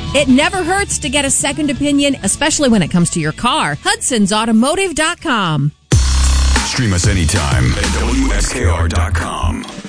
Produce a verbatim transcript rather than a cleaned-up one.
It never hurts to get a second opinion, especially when it comes to your car. Hudson's Automotive dot com. Stream us anytime at W S K R dot com.